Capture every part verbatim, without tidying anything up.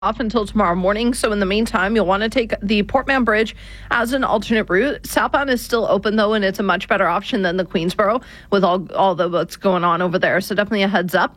off until tomorrow morning. So in the meantime, you'll want to take the Portman Bridge as an alternate route. Southbound is still open, though, and it's a much better option than the Queensboro with all, all the what's going on over there. So definitely a heads up.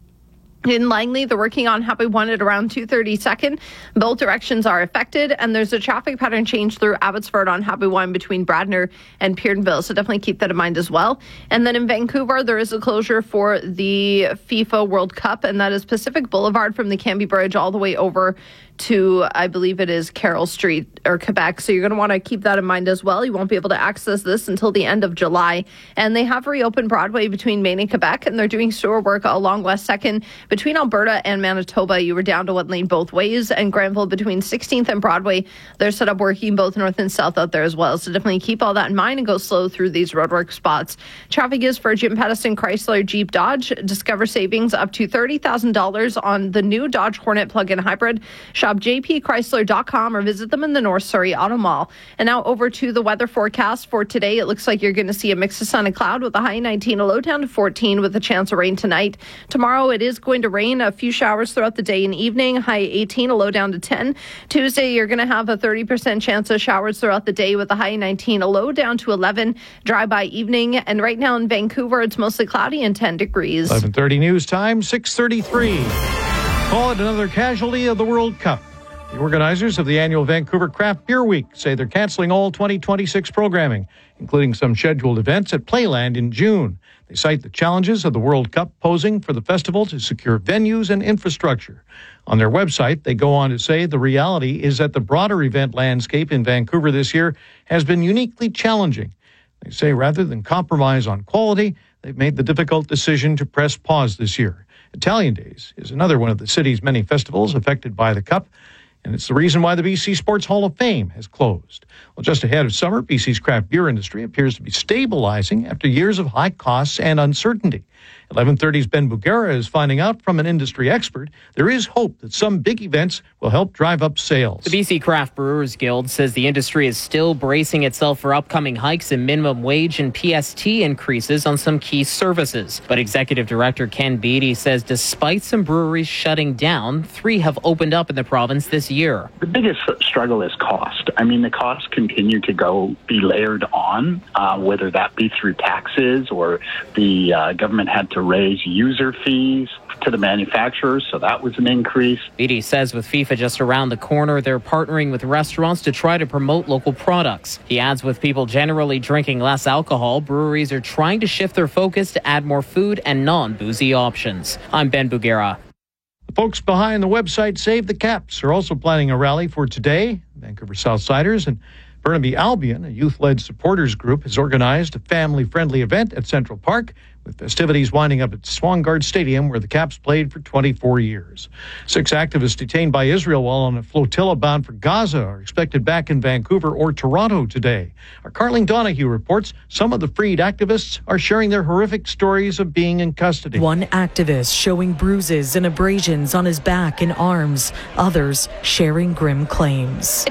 In Langley, they're working on Highway one at around two thirty-second. Both directions are affected, and there's a traffic pattern change through Abbotsford on Highway one between Bradner and Peardenville, so definitely keep that in mind as well. And then in Vancouver, there is a closure for the FIFA World Cup, and that is Pacific Boulevard from the Cambie Bridge all the way over to, I believe it is Carroll Street or Quebec. So you're going to want to keep that in mind as well. You won't be able to access this until the end of July. And they have reopened Broadway between Maine and Quebec, and they're doing sewer work along West second between Alberta and Manitoba. You were down to one lane both ways. And Granville between sixteenth and Broadway, they're set up working both north and south out there as well. So definitely keep all that in mind and go slow through these roadwork spots. Traffic is for Jim Pattison Chrysler Jeep Dodge. Discover savings up to thirty thousand dollars on the new Dodge Hornet plug-in hybrid. Shop j p chrysler dot com or visit them in the North Surrey Auto Mall. And now over to the weather forecast for today. It looks like you're going to see a mix of sun and cloud with a high nineteen, a low down to fourteen with a chance of rain tonight. Tomorrow it is going to rain, a few showers throughout the day and evening, high eighteen, a low down to ten. Tuesday you're going to have a thirty percent chance of showers throughout the day with a high nineteen, a low down to eleven, dry by evening. And right now in Vancouver it's mostly cloudy and ten degrees. eleven thirty news time, six thirty-three. Call it another casualty of the World Cup. The organizers of the annual Vancouver Craft Beer Week say they're canceling all twenty twenty-six programming, including some scheduled events at Playland in June. They cite the challenges of the World Cup posing for the festival to secure venues and infrastructure. On their website, they go on to say the reality is that the broader event landscape in Vancouver this year has been uniquely challenging. They say rather than compromise on quality, they've made the difficult decision to press pause this year. Italian Days is another one of the city's many festivals affected by the Cup, and it's the reason why the B C Sports Hall of Fame has closed. Well, just ahead of summer, B C's craft beer industry appears to be stabilizing after years of high costs and uncertainty. eleven thirty's Ben Bugera is finding out from an industry expert there is hope that some big events will help drive up sales. The B C Craft Brewers Guild says the industry is still bracing itself for upcoming hikes in minimum wage and P S T increases on some key services. But Executive Director Ken Beatty says despite some breweries shutting down, three have opened up in the province this year. The biggest struggle is cost. I mean, the costs continue to go be layered on, uh, whether that be through taxes or the uh, government had to raise user fees to the manufacturers, so that was an increase. Beatty says with FIFA just around the corner, they're partnering with restaurants to try to promote local products. He adds with people generally drinking less alcohol, breweries are trying to shift their focus to add more food and non-boozy options. I'm Ben Bugera. The folks behind the website Save the Caps are also planning a rally for today. Vancouver Southsiders and Burnaby Albion, a youth-led supporters group, has organized a family-friendly event at Central Park, with festivities winding up at Swangard Stadium, where the Caps played for twenty-four years. Six activists detained by Israel while on a flotilla bound for Gaza are expected back in Vancouver or Toronto today. Our Carling Donahue reports some of the freed activists are sharing their horrific stories of being in custody. One activist showing bruises and abrasions on his back and arms. Others sharing grim claims.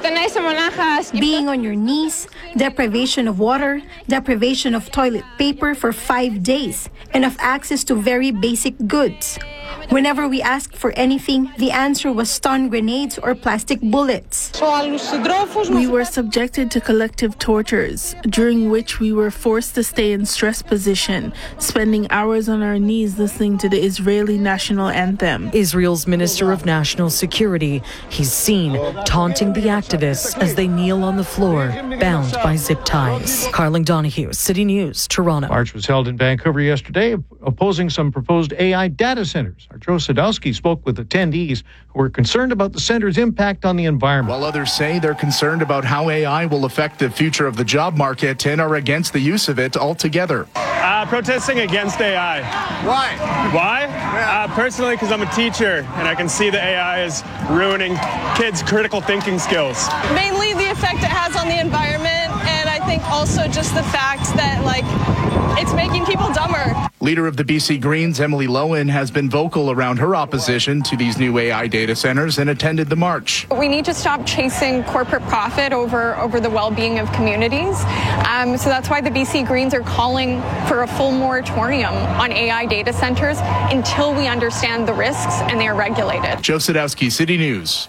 Being on your knees, deprivation of water, deprivation of toilet paper for five days, and of access to very basic goods. Whenever we asked for anything, the answer was stun grenades or plastic bullets. We were subjected to collective tortures, during which we were forced to stay in stress position, spending hours on our knees listening to the Israeli national anthem. Israel's Minister of National Security, he's seen taunting the activists as they kneel on the floor, bound by zip ties. Carling Donahue, City News, Toronto. March was held in Vancouver yesterday, opposing some proposed A I data centers. Our Joe Sadowski spoke with attendees who were concerned about the center's impact on the environment. While others say they're concerned about how A I will affect the future of the job market and are against the use of it altogether. Uh, protesting against A I. Why? Why? Uh, personally, because I'm a teacher and I can see that A I is ruining kids' critical thinking skills. Mainly the effect it has on the environment, and I think think also just the fact that, like, it's making people dumber. Leader of the B C Greens, Emily Lowen, has been vocal around her opposition to these new A I data centers and attended the march. We need to stop chasing corporate profit over, over the well-being of communities. Um, so that's why the B C Greens are calling for a full moratorium on A I data centers until we understand the risks and they are regulated. Joe Sadowski, City News.